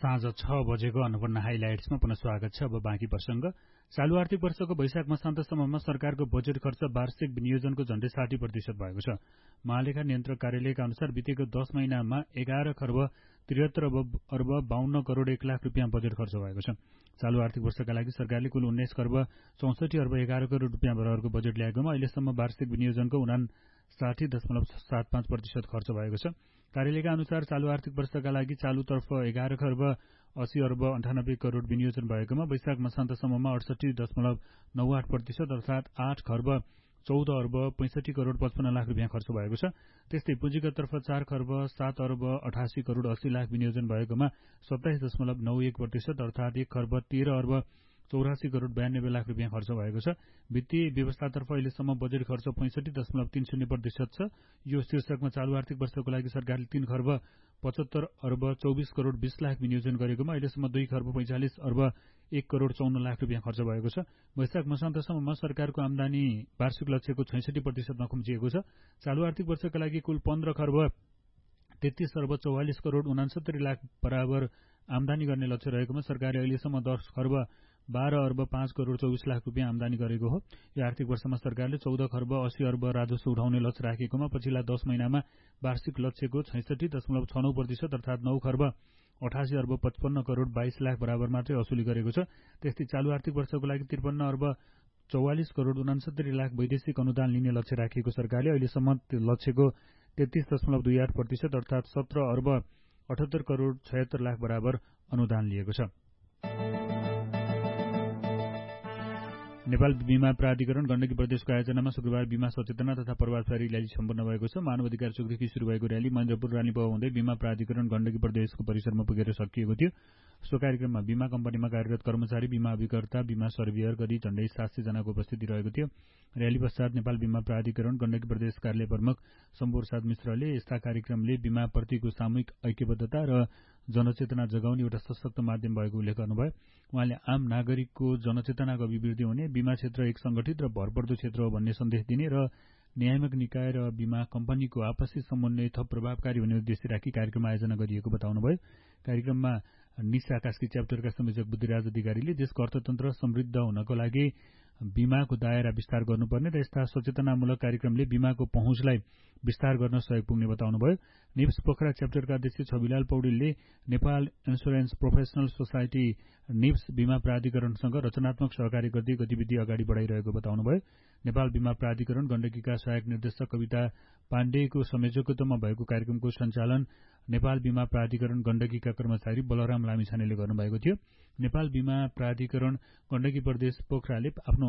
साँझ 6 बजेको अन्नपूर्ण हाइलाइट्समा पुनः स्वागत छ। अब बाँकी प्रसंग। चालू आर्थिक वर्षको वैशाख मसान्तसम्ममा सरकारको बजेट खर्च वार्षिक विनियोजनको झण्डै 60% भएको छ। महालेखा नियन्त्रक कार्यालयका अनुसार बितेको 10 महिनामा 11 खर्ब 73 अर्ब 52 करोड 1 लाख रुपियाँ बजेट खर्च भएको छ। चालू आर्थिक वर्षका लागि सरकारले कुल 19 खर्ब 64 अर्ब 11 करोड रुपियाँ बराबरको बजेट ल्याएकोमा अहिलेसम्म वार्षिक विनियोजनको 59.75% खर्च भएको छ। कार्यालयका अनुसार चालू आर्थिक वर्षका लागि चालुतर्फ 11 खर्ब 80 अर्ब 98 करोड विनियोजन भएकोमा वैशाख मसान्तसम्ममा 68.98% अर्थात 8 खर्ब 14 अर्ब 65 करोड 55 लाख रुपियाँ खर्च भएको छ। त्यस्तै पुँजीगततर्फ 4 खर्ब 7 अर्ब 88 करोड 80 लाख विनियोजन भएकोमा 27.91% अर्थात 1 खर्ब 13 अर्ब 84 करोड 92 लाख रुपियाँ खर्च भएको छ। वित्तीय व्यवस्थातर्फ अहिलेसम्म बजेट खर्च 65.30% छ। यो शीर्षकमा चालू आर्थिक वर्षको लागि सरकारले 3 खर्ब 75 अर्ब 24 करोड 20 लाख विनियोजन गरेकोमा अहिलेसम्म 2 खर्ब 45 अर्ब 1 करोड 54 लाख रुपियाँ खर्च भएको छ। वैशाख मसान्तसम्ममा सरकारको आमदानी वार्षिक लक्ष्यको 66%मा खुम्चिएको छ। चालू आर्थिक वर्षका लागि कुल 15 खर्ब 33 अर्ब 44 करोड 69 लाख बराबर आमदानी गर्ने लक्ष्य रहेकोमा सरकारले अहिलेसम्म 10 खर्ब 12 अर्ब 5 करोड 24 लाख रुपियाँ आमदानी गरेको हो। यो आर्थिक वर्षमा सरकारले 14 खर्ब 80 अर्ब राजस्व उठाउने लक्ष्य राखेकोमा पछिल्ला 10 महिनामा वार्षिक लक्ष्यको 66.69% अर्थात 9 खर्ब 88 अर्ब 55 करोड 22 लाख बराबर मात्रै असुली गरेको छ। त्यस्तै चालू आर्थिक वर्षको लागि 53 अर्ब 44 करोड 69 लाख वैदेशिक अनुदान लिने लक्ष्य राखिएको सरकारले अहिलेसम्म लक्ष्यको 33.28% अर्थात 17 अर्ब 78 करोड 76 लाख बराबर अनुदान लिएको छ। नेपाल बीमा प्राधिकरण गण्डकी प्रदेशको आयोजनामा शुक्रबार बीमा सचेतना तथा प्रभावकारी र्याली सम्पन्न भएको छ। मानव अधिकार चौकदेखि शुरू भएको र्याली महेन्द्रपुर रानीपवा हुँदै बीमा प्राधिकरण गण्डकी प्रदेशको परिसरमा पुगेर सकिएको थियो। सो कार्यक्रममा बीमा कम्पनीमा कार्यरत कर्मचारी, बीमा अभिकर्ता, बीमा सर्वेयर गरी झण्डै 700 जनाको उपस्थिति रहेको थियो। र्याली पश्चात नेपाल बीमा प्राधिकरण गण्डकी प्रदेश कार्यालय प्रमुख शम्भुप्रसाद मिश्रले यस्ता कार्यक्रमले बीमाप्रतिको सामूहिक ऐक्यबद्धता र जनचेतना जगाउने एउटा सशक्त माध्यम भएको उल्लेख गर्नुभयो। उहाँले आम नागरिकको जनचेतनाको अभिवृद्धि हुने, बीमा क्षेत्र एक संगठित र भरपर्दो क्षेत्र हो भन्ने सन्देश दिने र नियामक निकाय र बीमा कम्पनीको आपसी समन्वय थप प्रभावकारी हुने उद्देश्य राखी कार्यक्रम आयोजना गरिएको बताउनुभयो। कार्यक्रममा निशा कास्की च्याप्टरका संयोजक बुद्धिराज अधिकारीले देशको अर्थतन्त्र समृद्ध हुनको लागि बीमाको दायरा विस्तार गर्नुपर्ने र यस्ता सचेतनामूलक कार्यक्रमले बीमाको पहुँचलाई विस्तार गर्न सहयोग पुग्ने बताउनुभयो। निप्स पोखरा च्याप्टरका अध्यक्ष छविलाल पौडेलले नेपाल इन्सुरेन्स प्रोफेसनल सोसाइटी निप्स बीमा प्राधिकरणसँग रचनात्मक सहकारी गर्दै गतिविधि अगाडि बढाइरहेको बताउनुभयो। नेपाल बीमा प्राधिकरण गण्डकीका सहायक निर्देशक कविता पाण्डेको संयोजकत्वमा भएको कार्यक्रमको सञ्चालन नेपाल बीमा प्राधिकरण गण्डकीका कर्मचारी बलराम लामिछानेले गर्नुभएको थियो। नेपाल बीमा प्राधिकरण गण्डकी प्रदेश पोखराले आफ्नो